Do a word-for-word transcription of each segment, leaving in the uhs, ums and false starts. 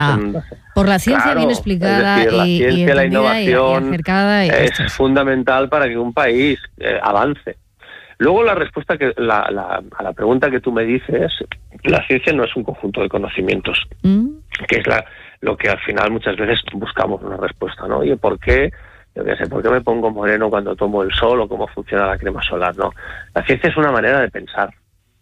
Ah, por la ciencia claro, bien explicada, es decir, la y, ciencia, y la y, innovación y acercada. Y es esto. fundamental para que un país eh, avance. Luego la respuesta que la, la, a la pregunta que tú me dices, la ciencia no es un conjunto de conocimientos, ¿Mm? que es la, lo que al final muchas veces buscamos una respuesta, ¿no? Oye, ¿por qué? Yo qué sé, ¿por qué me pongo moreno cuando tomo el sol o cómo funciona la crema solar? No, la ciencia es una manera de pensar.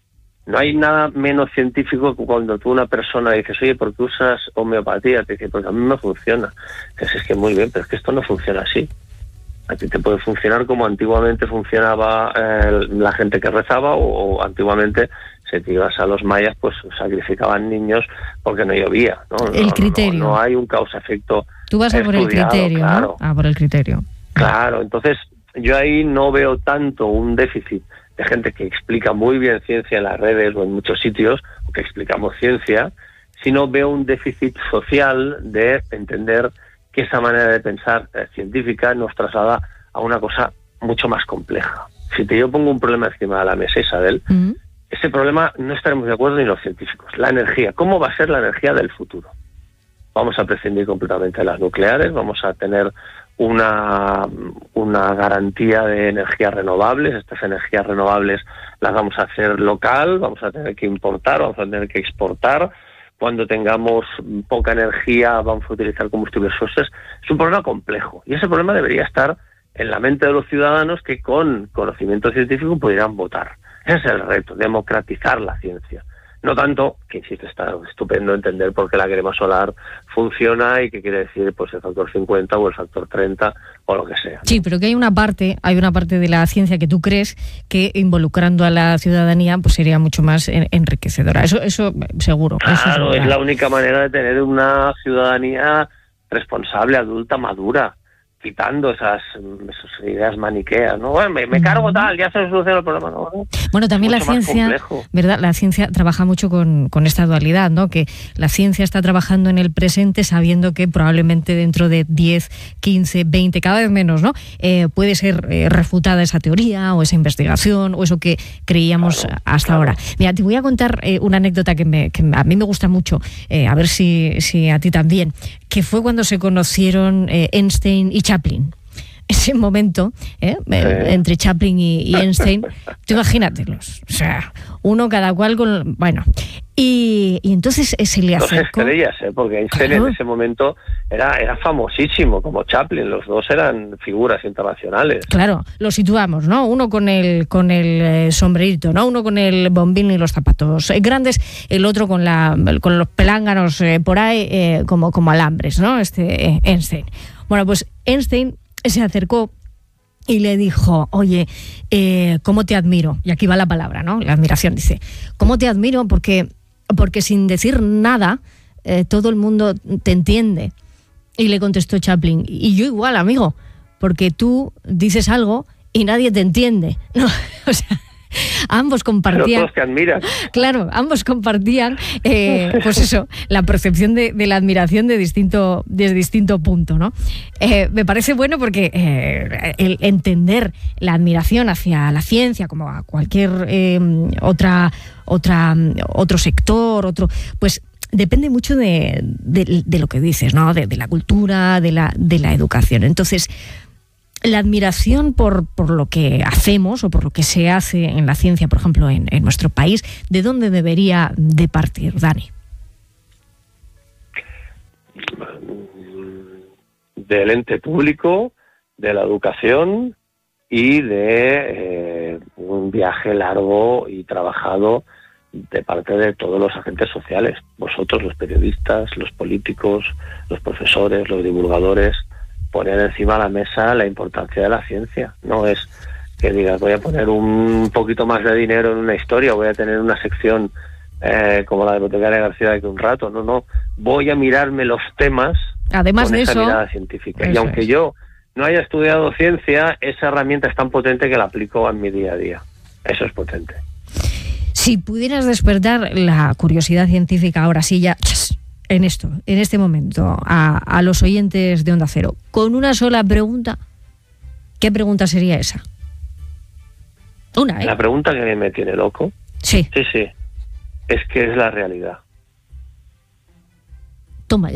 No hay nada menos científico que cuando tú una persona dices, oye, ¿por qué usas homeopatía? Te dice, porque a mí me funciona. Dices, es que muy bien, pero es que esto no funciona así. A ti te puede funcionar como antiguamente funcionaba eh, la gente que rezaba, o, o antiguamente, si te ibas a los mayas, pues sacrificaban niños porque no llovía, ¿no? El no, criterio. No, no hay un causa-efecto. Tú vas a por el criterio, claro. ¿no? Ah, por el criterio. Claro, entonces yo ahí no veo tanto un déficit de gente que explica muy bien ciencia en las redes o en muchos sitios, o que explicamos ciencia, sino veo un déficit social de entender que esa manera de pensar eh, científica nos traslada a una cosa mucho más compleja. Si te yo pongo un problema encima de la mesa, Isabel, mm. ese problema no estaremos de acuerdo ni los científicos. La energía, ¿cómo va a ser la energía del futuro? Vamos a prescindir completamente de las nucleares, vamos a tener una, una garantía de energías renovables. Estas energías renovables las vamos a hacer local, vamos a tener que importar, vamos a tener que exportar. Cuando tengamos poca energía vamos a utilizar combustibles fósiles. Es un problema complejo y ese problema debería estar en la mente de los ciudadanos que con conocimiento científico pudieran votar. Ese es el reto, democratizar la ciencia. No tanto, que insisto, está estupendo entender por qué la crema solar funciona y qué quiere decir pues el factor cincuenta o el factor treinta o lo que sea, ¿no? Sí, pero que hay una parte, hay una parte de la ciencia que tú crees que involucrando a la ciudadanía pues sería mucho más enriquecedora. Eso, eso seguro. Claro, eso es la única manera de tener una ciudadanía responsable, adulta, madura, quitando esas, esas ideas maniqueas, ¿no? Bueno, me, me cargo tal, ya se soluciona el problema, ¿no? Bueno, también la ciencia, ¿verdad? La ciencia trabaja mucho con, con esta dualidad, ¿no? Que la ciencia está trabajando en el presente sabiendo que probablemente dentro de diez, quince, veinte, cada vez menos, ¿no? Eh, puede ser eh, refutada esa teoría o esa investigación o eso que creíamos claro, hasta claro. ahora. Mira, te voy a contar eh, una anécdota que, me, que a mí me gusta mucho, eh, a ver si, si a ti también, que fue cuando se conocieron eh, Einstein y Chaplin. Ese momento, ¿eh? Sí. entre Chaplin y, y Einstein, tú imagínatelos, o sea, uno cada cual con... Bueno, y, y entonces se le acercó... Dos estrellas, ¿eh? Porque Einstein claro. en ese momento era, era famosísimo, como Chaplin, los dos eran figuras internacionales. Claro, lo situamos, ¿no? Uno con el con el sombrerito, ¿no? Uno con el bombín y los zapatos eh, grandes, el otro con la con los pelánganos eh, por ahí, eh, como, como alambres, ¿no? Este eh, Einstein. Bueno, pues Einstein se acercó y le dijo, oye, eh, ¿cómo te admiro? Y aquí va la palabra, ¿no? La admiración, dice, ¿cómo te admiro? Porque, porque sin decir nada, eh, todo el mundo te entiende. Y le contestó Chaplin, y yo igual, amigo, porque tú dices algo y nadie te entiende. No, o sea... Ambos compartían. Pero todos te admiran. Claro, ambos compartían, eh, pues eso, la percepción de, de la admiración de distinto, de distinto punto, ¿no? Eh, me parece bueno porque eh, el entender la admiración hacia la ciencia, como a cualquier eh, otra, otra, otro sector, otro, pues depende mucho de, de, de lo que dices, ¿no? De, de la cultura, de la, de la educación. Entonces, la admiración por, por lo que hacemos o por lo que se hace en la ciencia, por ejemplo, en, en nuestro país, ¿de dónde debería de partir, Dani? Del ente público, de la educación y de eh, un viaje largo y trabajado de parte de todos los agentes sociales. Vosotros, los periodistas, los políticos, los profesores, los divulgadores, poner encima de la mesa la importancia de la ciencia. No es que digas, voy a poner un poquito más de dinero en una historia, voy a tener una sección eh, como la de Botecaria García de aquí un rato. No, no. Voy a mirarme los temas Además con de esa eso, mirada científica. Y aunque es. yo no haya estudiado ciencia, esa herramienta es tan potente que la aplico en mi día a día. Eso es potente. Si pudieras despertar la curiosidad científica ahora sí ya... en esto, en este momento, a, a los oyentes de Onda Cero, con una sola pregunta, ¿qué pregunta sería esa? Una, ¿eh? La pregunta que a mí me tiene loco, sí, sí, sí, es ¿qué es la realidad? Toma ya.